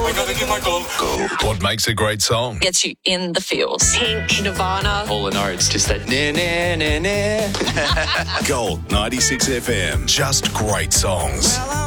I gotta get my gold. What makes a great song? Gets you in the feels. Pink, Nirvana. All the notes, just that na na na na. Gold 96 FM. Just great songs.